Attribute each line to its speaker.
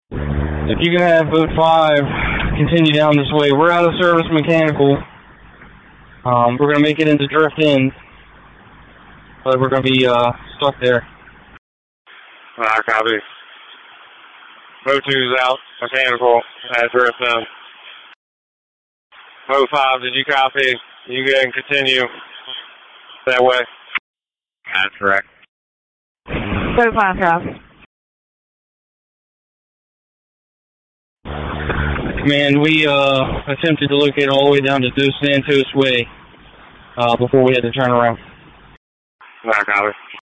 Speaker 1: If you can have boat 5 continue down this way, we're out of service mechanical. We're going to make it into drift in, but we're going to be stuck there.
Speaker 2: Copy. Boat 2's out, mechanical, at drift in. Boat 5, did you copy? You can continue that way. That's correct.
Speaker 3: Boat 5, Charles.
Speaker 1: Command, we attempted to locate all the way down to Dos Santos Way before we had to turn around.
Speaker 2: Copy.